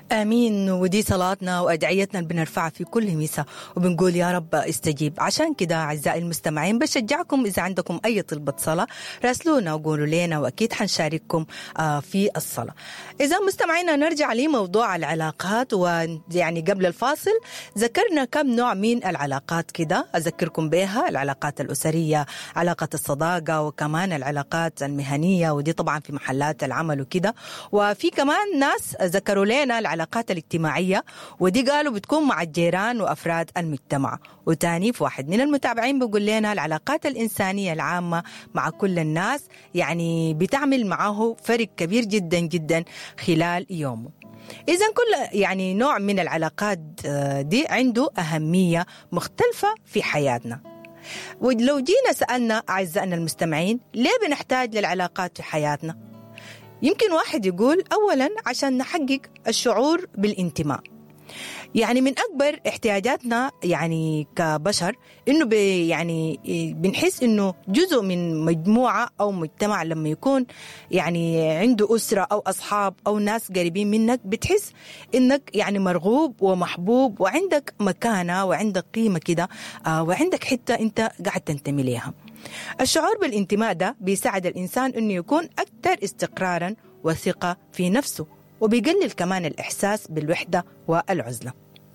آمين. ودي صلاتنا وأدعيتنا اللي بنرفعها في كل مساء وبنقول يا رب استجيب. عشان كده أعزائي المستمعين بشجعكم إذا عندكم أي طلبة صلاة راسلونا وقولوا لنا وأكيد حنشارككم في الصلاة. إذا مستمعينا نرجع لموضوع العلاقات، ويعني قبل الفاصل ذكرنا كم نوع من العلاقات كده أذكركم بها: العلاقات الأسرية، علاقة الصداقة، وكمان العلاقات المهنية، ودي طبعا في محلات العمل وكده. وفي كمان ناس ذكروا لنا العلاقات الاجتماعية، ودي قالوا بتكون مع الجيران وأفراد المجتمع. وتاني في واحد من المتابعين بيقول لنا العلاقات الإنسانية العامة مع كل الناس، يعني بتعمل معه فرق كبير جدا جدا خلال يومه. إذن كل يعني نوع من العلاقات دي عنده أهمية مختلفة في حياتنا. ولو جينا سألنا أعزائنا المستمعين ليه بنحتاج للعلاقات في حياتنا، يمكن واحد يقول أولاً عشان نحقق الشعور بالانتماء. يعني من أكبر احتياجاتنا يعني كبشر إنه يعني بنحس إنه جزء من مجموعة أو مجتمع. لما يكون يعني عنده أسرة أو أصحاب أو ناس قريبين منك بتحس إنك يعني مرغوب ومحبوب وعندك مكانة وعندك قيمة كده، وعندك حتة أنت قاعد تنتمي ليها. الشعور بالانتماء ده بيساعد الإنسان إنه يكون أكثر استقراراً وثقة في نفسه، وبيقلل كمان الإحساس بالوحدة والعزلة.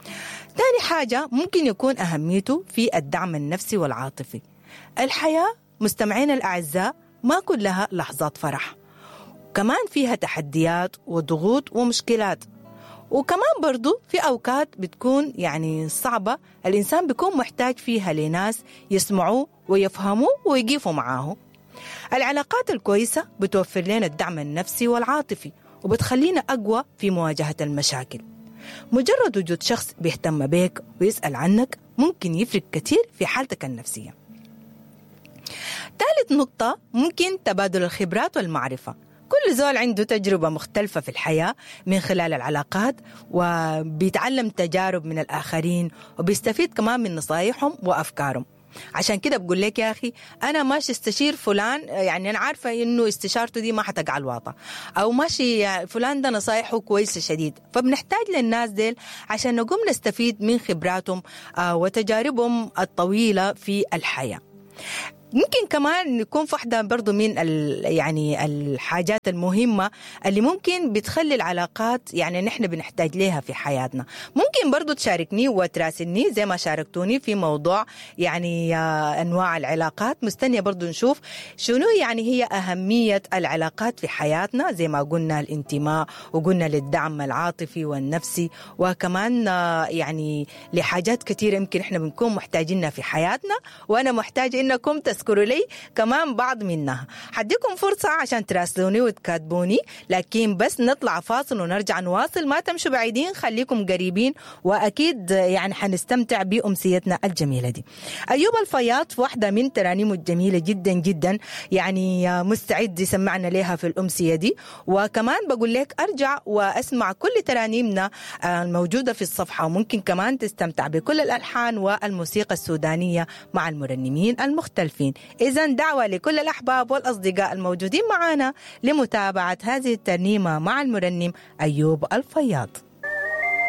تاني حاجة ممكن يكون أهميته في الدعم النفسي والعاطفي. الحياة مستمعين الأعزاء ما كلها لحظات فرح، كمان فيها تحديات وضغوط ومشكلات، وكمان برضو في أوقات بتكون يعني صعبة الإنسان بيكون محتاج فيها لناس يسمعوه ويفهموه ويقيفوا معاه. العلاقات الكويسة بتوفر لنا الدعم النفسي والعاطفي وبتخلينا أقوى في مواجهة المشاكل. مجرد وجود شخص بيهتم بيك ويسأل عنك ممكن يفرق كتير في حالتك النفسية. ثالث نقطة ممكن تبادل الخبرات والمعرفة. كل زول عنده تجربة مختلفة في الحياة من خلال العلاقات، وبيتعلم تجارب من الآخرين وبيستفيد كمان من نصايحهم وأفكارهم. عشان كده بقول لك يا أخي أنا ماشي استشير فلان، يعني أنا عارفة إنه استشارته دي ما حتقع الواطة، أو ماشي فلان ده نصايحه كويسة شديد. فبنحتاج للناس ديل عشان نقوم نستفيد من خبراتهم وتجاربهم الطويلة في الحياة. ممكن كمان نكون في واحدة برضو من يعني الحاجات المهمة اللي ممكن بتخلي العلاقات يعني نحن بنحتاج لها في حياتنا. ممكن برضو تشاركني وتراسلني زي ما شاركتوني في موضوع يعني أنواع العلاقات. مستنية برضو نشوف شنو يعني هي أهمية العلاقات في حياتنا، زي ما قلنا الانتماء وقلنا للدعم العاطفي والنفسي، وكمان يعني لحاجات كثيرة يمكن احنا بنكون محتاجينها في حياتنا، وأنا محتاجة إنكم تذكروا لي كمان بعض منها. حديكم فرصة عشان تراسلوني وتكاتبوني، لكن بس نطلع فاصل ونرجع نواصل. ما تمشوا بعيدين، خليكم قريبين، وأكيد يعني حنستمتع بأمسيتنا الجميلة دي. أيوب الفياض في واحدة من ترانيمه الجميلة جدا جدا يعني مستعد يسمعنا لها في الأمسية دي. وكمان بقول لك أرجع وأسمع كل ترانيمنا الموجودة في الصفحة، وممكن كمان تستمتع بكل الألحان والموسيقى السودانية مع المرنمين المختلفين. إذن دعوة لكل الأحباب والأصدقاء الموجودين معنا لمتابعة هذه الترنيمة مع المرنم أيوب الفياض.